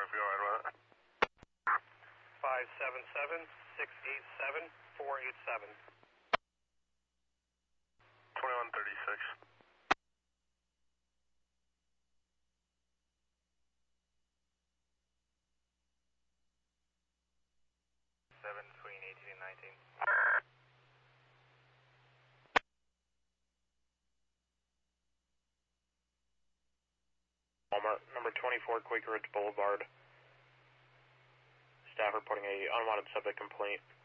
if you're alright with it. 577-687-487. 2136. Between 18 and 19. Walmart, number 24, Quaker Ridge Boulevard. Staff reporting a unwanted subject complaint.